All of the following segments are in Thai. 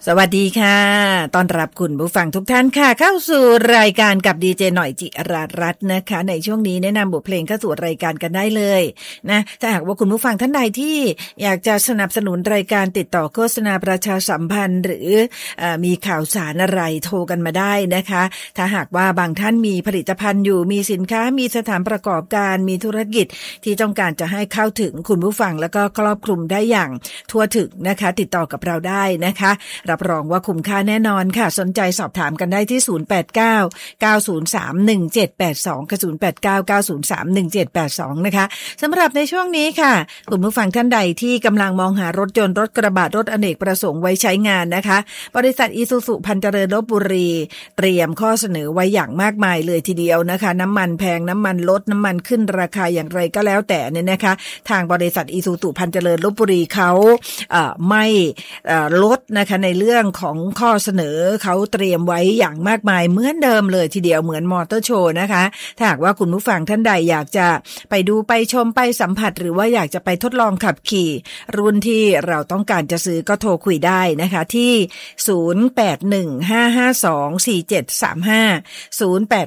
สวัสดีค่ะต้อนรับคุณผู้ฟังทุกท่านค่ะเข้าสู่รายการกับดีเจหน่อยจิรารัตน์นะคะในช่วงนี้แนะนำบทเพลงเข้าสู่รายการกันได้เลยนะถ้าหากว่าคุณผู้ฟังท่านใดที่อยากจะสนับสนุนรายการติดต่อโฆษณาประชาสัมพันธ์หรือมีข่าวสารอะไรโทรกันมาได้นะคะถ้าหากว่าบางท่านมีผลิตภัณฑ์อยู่มีสินค้ามีสถานประกอบการมีธุรกิจที่ต้องการจะให้เข้าถึงคุณผู้ฟังแล้วก็ครอบคลุมได้อย่างทั่วถึงนะคะติดต่อกับเราได้นะคะรับรองว่าคุ้มค่าแน่นอนค่ะสนใจสอบถามกันได้ที่0899031782กับ0899031782นะคะสำหรับในช่วงนี้ค่ะคุณผู้ฟังท่านใดที่กำลังมองหารถยนต์รถกระบะรถอเนกประสงค์ไว้ใช้งานนะคะบริษัทอีซูซุพันเจริญลพบุรีเตรียมข้อเสนอไว้อย่างมากมายเลยทีเดียวนะคะน้ำมันแพงน้ำมันลดน้ำมันขึ้นราคาอย่างไรก็แล้วแต่เนี่ยนะคะทางบริษัทอีซูซุพันเจริญลพบุรีเขาไม่ลดนะคะในเรื่องของข้อเสนอเขาเตรียมไว้อย่างมากมายเหมือนเดิมเลยทีเดียวเหมือนมอเตอร์โชว์นะคะถ้าหากว่าคุณผู้ฟังท่านใดอยากจะไปดูไปชมไปสัมผัสหรือว่าอยากจะไปทดลองขับขี่รุ่นที่เราต้องการจะซื้อก็โทรคุยได้นะคะที่0815524735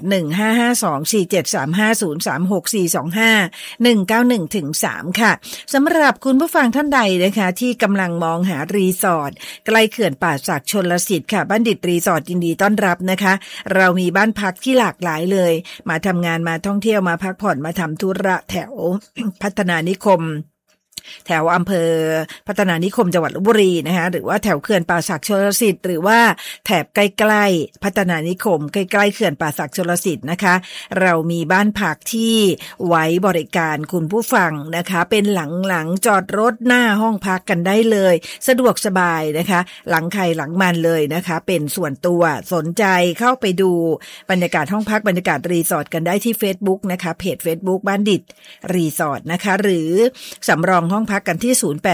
0815524735 0364251911-3ค่ะสำหรับคุณผู้ฟังท่านใดนะคะที่กำลังมองหารีสอร์ทใกล้เขื่อนป่าสักชลสิทธิ์ค่ะบัณฑิตรีสอร์ทยินดีต้อนรับนะคะเรามีบ้านพักที่หลากหลายเลยมาทำงานมาท่องเที่ยวมาพักผ่อนมาทำธุระแถว พัฒนานิคมแถวอำเภอพัฒนานิคมจังหวัดลพบุรีนะคะหรือว่าแถวเขื่อนป่าสักชลสิทธิ์หรือว่าแถบใกล้ๆพัฒนานิคมใกล้ๆเขื่อนป่าสักชลสิทธิ์นะคะเรามีบ้านพักที่ไว้บริการคุณผู้ฟังนะคะเป็นหลังจอดรถหน้าห้องพักกันได้เลยสะดวกสบายนะคะหลังใครหลังมันเลยนะคะเป็นส่วนตัวสนใจเข้าไปดูบรรยากาศห้องพักบรรยากาศรีสอร์ทกันได้ที่ Facebook นะคะเพจ Facebook บัณฑิตรีสอร์ทนะคะหรือสำรองห้องพักกันที่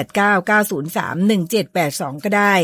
0899031782ก็ได้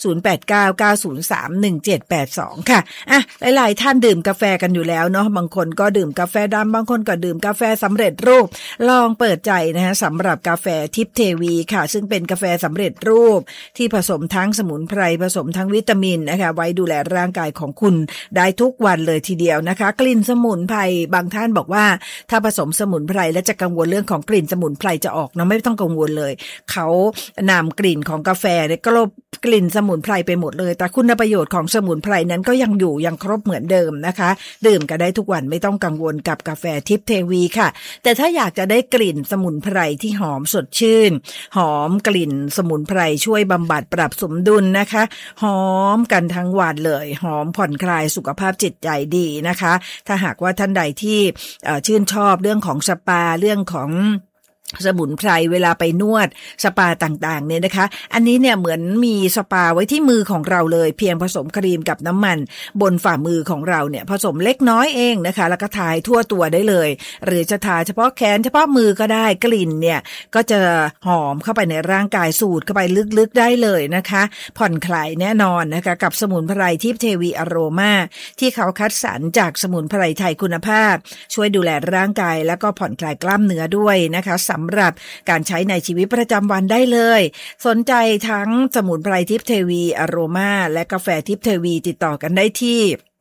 0899031782ค่ะอ่ะหลายๆท่านดื่มกาแฟกันอยู่แล้วเนาะบางคนก็ดื่มกาแฟดำบางคนก็ดื่มกาแฟสำเร็จรูปลองเปิดใจนะฮะสำหรับกาแฟทิพย์เทวีค่ะซึ่งเป็นกาแฟสำเร็จรูปที่ผสมทั้งสมุนไพรผสมทั้งวิตามินนะคะไว้ดูแลร่างกายของคุณได้ทุกวันเลยทีเดียวนะคะกลิ่นสมุนไพรบางท่านบอกว่าถ้าผสมสมุนไพรแล้วจะกังวลเรื่องของกลิ่นสมุนไพรจะออกนะไม่ต้องกังวลเลยเขานำกลิ่นของกาแฟเนี่ยกลบกลิ่นสมุนไพรไปหมดเลยแต่คุณประโยชน์ของสมุนไพรนั้นก็ยังอยู่ยังครบเหมือนเดิมนะคะดื่มกันได้ทุกวันไม่ต้องกังวลกับกาแฟทิพย์เทวีค่ะแต่ถ้าอยากจะได้กลิ่นสมุนไพรที่หอมสดชื่นหอมกลิ่นสมุนไพรช่วยบำบัดปรับสมดุลนะคะหอมกันทั้งวันเลยหอมผ่อนคลายสุขภาพจิตใจดีนะคะถ้าหากว่าท่านใดที่ชื่นชอบเรื่องของสปาเรื่องของสมุนไพรเวลาไปนวดสปาต่างๆเนี่ยนะคะอันนี้เนี่ยเหมือนมีสปาไว้ที่มือของเราเลยเพียงผสมครีมกับน้ำมันบนฝ่ามือของเราเนี่ยผสมเล็กน้อยเองนะคะแล้วก็ทาทั่วตัวได้เลยหรือจะทาเฉพาะแขนเฉพาะมือก็ได้กลิ่นเนี่ยก็จะหอมเข้าไปในร่างกายสูดเข้าไปลึกๆได้เลยนะคะผ่อนคลายแน่นอนนะคะกับสมุนไพรทิพย์เทวีอโรมาที่เขาคัดสรรจากสมุนไพรไทยคุณภาพช่วยดูแลร่างกายแล้วก็ผ่อนคลายกล้ามเนื้อด้วยนะคะสำหรับการใช้ในชีวิตประจำวันได้เลยสนใจทั้งสมุนไพรทิพย์เทวีอโรมาและกาแฟทิพย์เทวีติดต่อกันได้ที่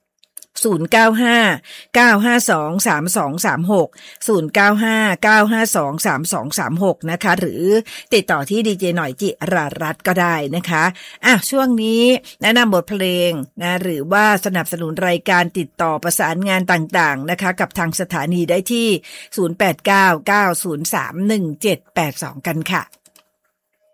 0959523236 0959523236นะคะหรือติดต่อที่ดีเจหน่อยจิรารัตน์ก็ได้นะคะช่วงนี้แนะนำบทเพลงนะหรือว่าสนับสนุนรายการติดต่อประสานงานต่างๆนะคะกับทางสถานีได้ที่0899031782กันค่ะ